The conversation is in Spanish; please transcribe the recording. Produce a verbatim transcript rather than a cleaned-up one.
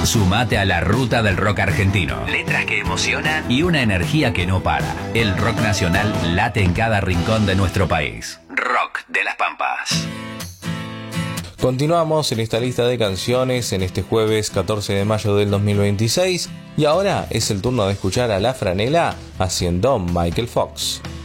Sumate a la ruta del rock argentino. Letras que emocionan y una energía que no para. El rock nacional late en cada rincón de nuestro país. Rock de las Pampas. Continuamos en esta lista de canciones en este jueves catorce de mayo del dos mil veintiséis y ahora es el turno de escuchar a La Franela haciendo Michael Fox.